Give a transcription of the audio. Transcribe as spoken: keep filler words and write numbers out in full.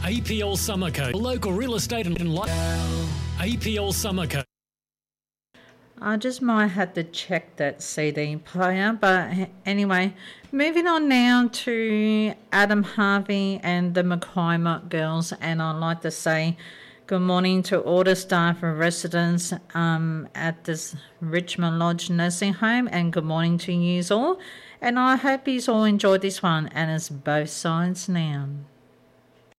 A P L Summerco, local real estate and life. A P L Summerco. I just might have to check that C D player, but anyway, moving on now to Adam Harvey and the McCoy girls, and I'd like to say good morning to all the staff and residents um, at this Richmond Lodge Nursing Home, and good morning to you all, and I hope you all enjoyed this one, and it's both sides now.